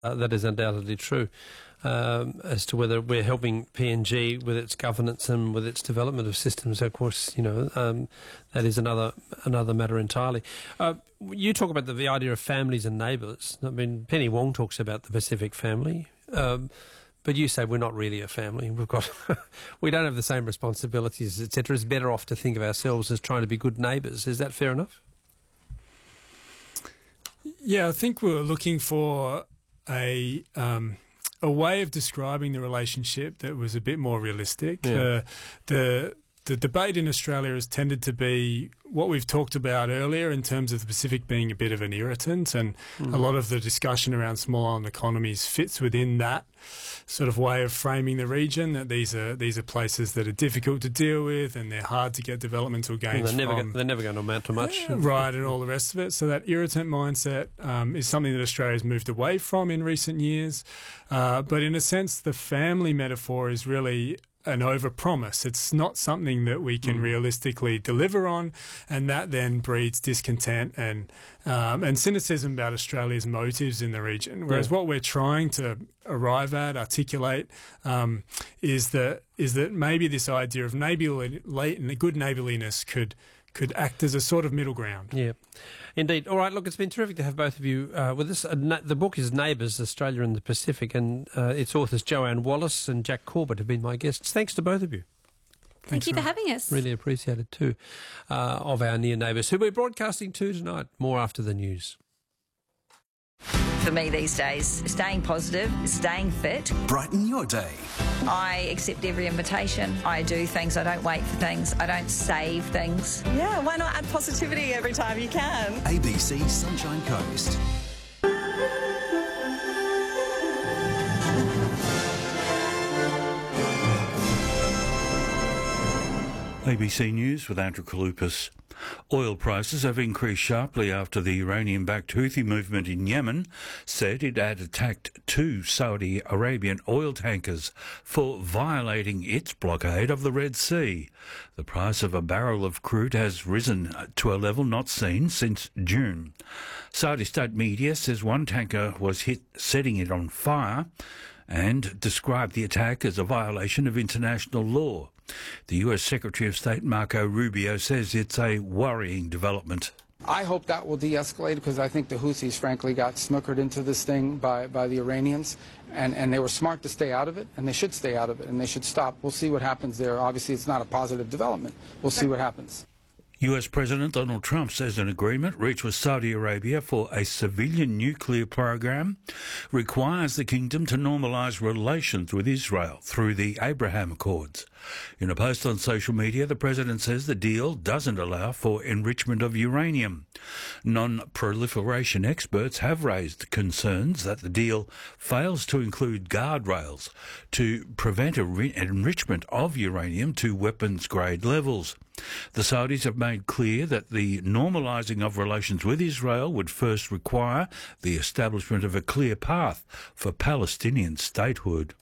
That is undoubtedly true. As to whether we're helping PNG with its governance and with its development of systems, of course, that is another matter entirely. You talk about the idea of families and neighbours. I mean, Penny Wong talks about the Pacific family, but you say we're not really a family. We don't have the same responsibilities, etc. It's better off to think of ourselves as trying to be good neighbours. Is that fair enough? Yeah, I think we're looking for a way of describing the relationship that was a bit more realistic. Yeah. The debate in Australia has tended to be what we've talked about earlier in terms of the Pacific being a bit of an irritant, and a lot of the discussion around small island economies fits within that sort of way of framing the region, that these are places that are difficult to deal with and they're hard to get developmental gains from. They're never going to amount to much. Right, and all the rest of it. So that irritant mindset is something that Australia's moved away from in recent years. But in a sense, the family metaphor is really an overpromise. It's not something that we can realistically deliver on, and that then breeds discontent and cynicism about Australia's motives in the region. Whereas what we're trying to arrive at, articulate, is that maybe this idea of good neighbourliness could act as a sort of middle ground. Yeah, indeed. All right, look, it's been terrific to have both of you with us. The book is Neighbours, Australia and the Pacific, and its authors Joanne Wallace and Jack Corbett have been my guests. Thanks to both of you. Thank you for having us. Really appreciate it too, of our near neighbours, who we're broadcasting to tonight. More after the news. For me these days, staying positive, staying fit. Brighten your day. I accept every invitation. I do things. I don't wait for things. I don't save things. Yeah, why not add positivity every time you can? ABC Sunshine Coast. ABC News with Andrew Kalupas. Oil prices have increased sharply after the Iranian-backed Houthi movement in Yemen said it had attacked 2 Saudi Arabian oil tankers for violating its blockade of the Red Sea. The price of a barrel of crude has risen to a level not seen since June. Saudi state media says one tanker was hit setting it on fire and described the attack as a violation of international law. The US Secretary of State Marco Rubio says it's a worrying development. I hope that will de-escalate, because I think the Houthis frankly got snookered into this thing by the Iranians, and they were smart to stay out of it, and they should stay out of it, and they should stop. We'll see what happens there. Obviously it's not a positive development. We'll see what happens. US President Donald Trump says an agreement reached with Saudi Arabia for a civilian nuclear program requires the kingdom to normalise relations with Israel through the Abraham Accords. In a post on social media, the president says the deal doesn't allow for enrichment of uranium. Non-proliferation experts have raised concerns that the deal fails to include guardrails to prevent enrichment of uranium to weapons-grade levels. The Saudis have made clear that the normalising of relations with Israel would first require the establishment of a clear path for Palestinian statehood.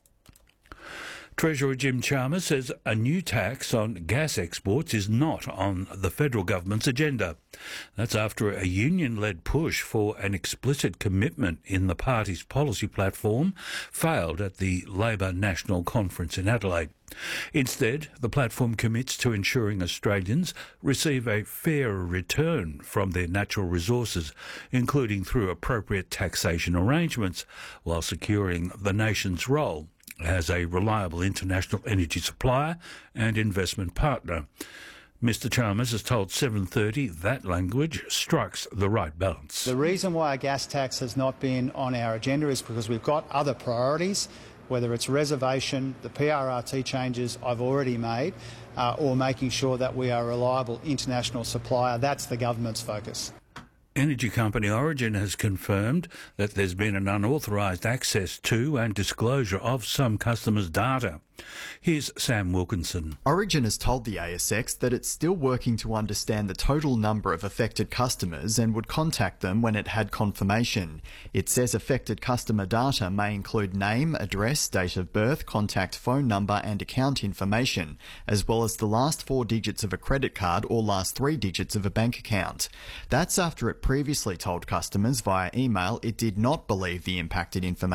Treasurer Jim Chalmers says a new tax on gas exports is not on the federal government's agenda. That's after a union-led push for an explicit commitment in the party's policy platform failed at the Labor National Conference in Adelaide. Instead, the platform commits to ensuring Australians receive a fairer return from their natural resources, including through appropriate taxation arrangements, while securing the nation's role as a reliable international energy supplier and investment partner. Mr Chalmers has told 7:30 that language strikes the right balance. The reason why a gas tax has not been on our agenda is because we've got other priorities, whether it's reservation, the PRRT changes I've already made, or making sure that we are a reliable international supplier. That's the government's focus. Energy company Origin has confirmed that there's been an unauthorised access to and disclosure of some customers' data. Here's Sam Wilkinson. Origin has told the ASX that it's still working to understand the total number of affected customers and would contact them when it had confirmation. It says affected customer data may include name, address, date of birth, contact phone number and account information, as well as the last 4 digits of a credit card or last 3 digits of a bank account. That's after it previously told customers via email it did not believe the impacted information